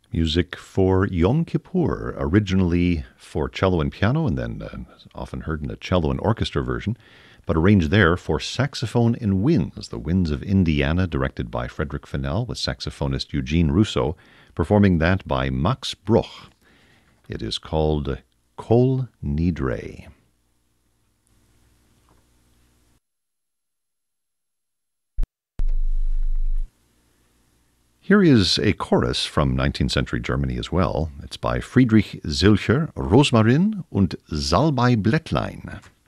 Music for Yom Kippur, originally for cello and piano, and then often heard in a cello and orchestra version, but arranged there for saxophone and winds, The Winds of Indiana, directed by Frederick Fennell, with saxophonist Eugene Russo, performing that by Max Bruch. It is called Kol Nidre. Here is a chorus from 19th century Germany as well. It's by Friedrich Silcher, Rosmarin und Salbeiblättlein.